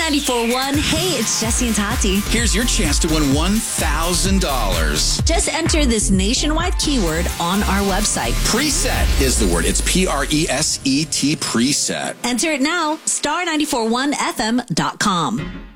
94.1. Hey, it's Jesse and Tati. Here's your chance to win $1,000. Just enter this nationwide keyword on our website. Preset is the word. It's Preset. Preset. Enter it now, star941fm.com.